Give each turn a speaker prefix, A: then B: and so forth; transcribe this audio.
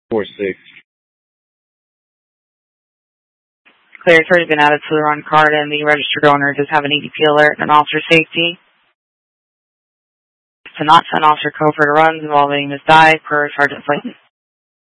A: 4-6.
B: Clear 3 has been added to the run card, and the registered owner does have an EDP alert and officer safety. To not send Officer Cofer to runs involving Ms. Dye per Sergeant Slayton.